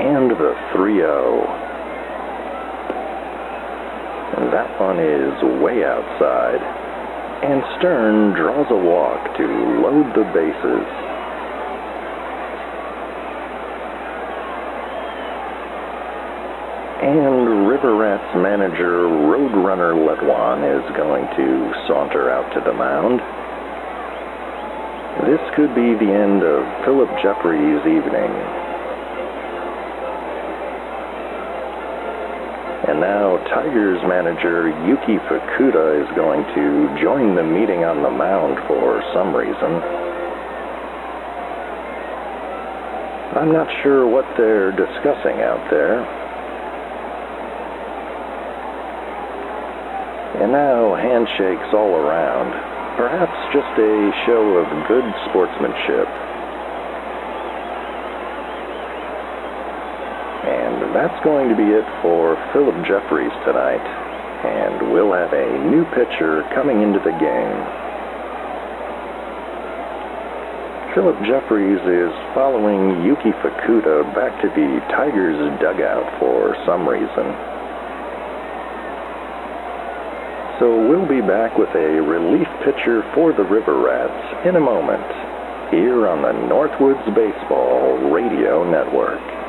and the 3-0. That one is way outside, and Stern draws a walk to load the bases. And River Rats manager Roadrunner Letwan is going to saunter out to the mound. This could be the end of Phillip Jeffries' evening. And now Tigers manager Yuki Fukuda is going to join the meeting on the mound for some reason. I'm not sure what they're discussing out there. And now handshakes all around. Perhaps just a show of good sportsmanship. And that's going to be it for Phillip Jeffries tonight. And we'll have a new pitcher coming into the game. Phillip Jeffries is following Yuki Fukuda back to the Tigers dugout for some reason. So we'll be back with a relief pitcher for the River Rats in a moment, here on the Northwoods Baseball Radio Network.